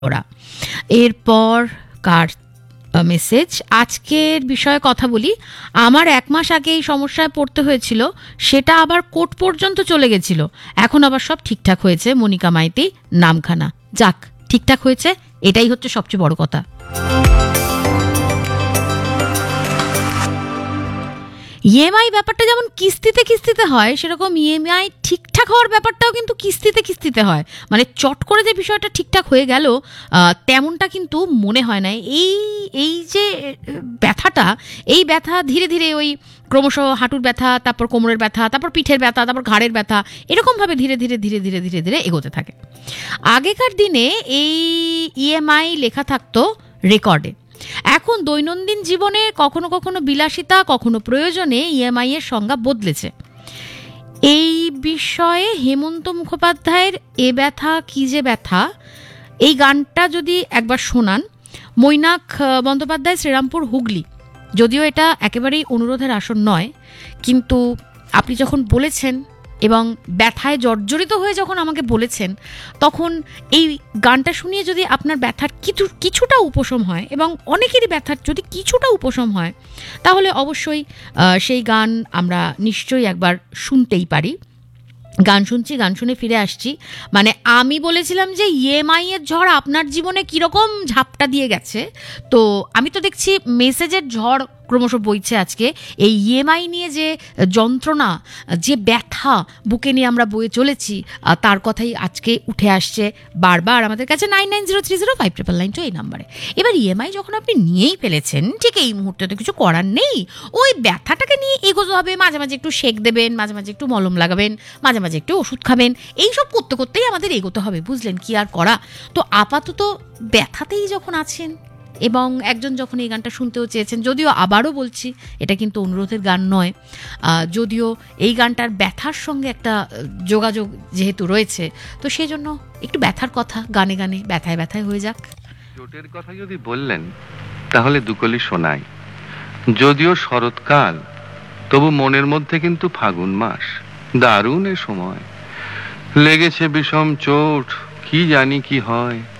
ওরা। এরপর কার মেসেজ, আজকের বিষয়ে কথা বলি। আমার 1 মাস আগে এই সমস্যায় পড়তে হয়েছিল, সেটা আবার কোর্ট পর্যন্ত চলে গেছিল। এখন আবার সব ঠিকঠাক হয়েছে। মনিকা মাইতি, নামখানা। যাক, ঠিকঠাক হয়েছে, এটাই হচ্ছে সবচেয়ে বড় কথা। ইএমআই ব্যাপারটা যেমন কিস্তিতে কিস্তিতে হয়, সেরকম ইএমআই ঠিকঠাক হওয়ার ব্যাপারটাও কিন্তু কিস্তিতে কিস্তিতে হয়। মানে চট করে যে বিষয়টা ঠিকঠাক হয়ে গেল তেমনটা কিন্তু মনে হয় না। এই এই যে ব্যথাটা, এই ব্যথা ধীরে ধীরে ওই ক্রমশ হাঁটুর ব্যথা, তারপর কোমরের ব্যথা, তারপর পিঠের ব্যথা, তারপর ঘাড়ের ব্যথা, এরকমভাবে ধীরে ধীরে ধীরে ধীরে ধীরে ধীরে এগোতে থাকে। আগেকার দিনে এই ইএমআই লেখা থাকতো রেকর্ডে। এখন দৈনন্দিন জীবনে কখনো কখনো বিলাসিতা, কখনো প্রয়োজনে ইএমআই এর সংজ্ঞা বদলেছে। এই বিষয়ে হেমন্ত মুখোপাধ্যায়ের এ ব্যথা কি যে ব্যথা, এই গানটা যদি একবার শোনান। মৈনাক বন্দ্যোপাধ্যায়, শ্রীরামপুর, হুগলি। যদিও এটা একেবারেই অনুরোধের আসন নয়, কিন্তু আপনি যখন বলেছেন এবং ব্যথায় জর্জরিত হয়ে যখন আমাকে বলেছেন, তখন এই গানটা শুনিয়ে যদি আপনার ব্যথার কিছুটা উপশম হয়, এবং অনেকেরই ব্যথার যদি কিছুটা উপশম হয়, তাহলে অবশ্যই সেই গান আমরা নিশ্চয়ই একবার শুনতেই পারি। গান শুনছি, গান শুনে ফিরে আসছি। মানে আমি বলেছিলাম যে ইএমআই এর ঝড় আপনার জীবনে কীরকম ঝাপটা দিয়ে গেছে, তো আমি তো দেখছি মেসেজের ঝড় ক্রমশ বইছে আজকে। এই ইএমআই নিয়ে যে যন্ত্রণা, যে ব্যথা বুকে নিয়ে আমরা বয়ে চলেছি, তার কথাই আজকে উঠে আসছে বারবার আমাদের কাছে। 9903059992 এই নাম্বারে। এবার ইএমআই যখন আপনি নিয়েই ফেলেছেন, ঠিক এই মুহূর্তে তো কিছু করার নেই, ওই ব্যথাটাকে নিয়ে এগোতে হবে। মাঝে মাঝে একটু সেক দেবেন, মাঝে মাঝে একটু মলম লাগাবেন, মাঝে মাঝে একটু ওষুধ খাবেন, এইসব করতে করতেই আমাদের এগোতে হবে, বুঝলেন? কি আর করা। তো আপাতত ব্যথাতেই যখন আছেন, এবং একজন যখন এই গানটা শুনতেও চেয়েছেন, যদিও আবারও বলছি এটা কিন্তু অনুরোধের গান নয়, যদিও এই গানটার ব্যথার সঙ্গে একটা যোগাযোগ যেহেতু রয়েছে, তো সেই জন্য একটু ব্যথার কথা গানে গানে ব্যথায় ব্যথায় হয়ে যাক। চোটের কথা যদি বললেন তাহলে দুকলি শোনাই। যদিও শরৎকাল, তবু মনের মধ্যে কিন্তু ফাগুন মাস। দারুণ এ সময়, লেগেছে বিষম চোট, কি জানি কি হয়।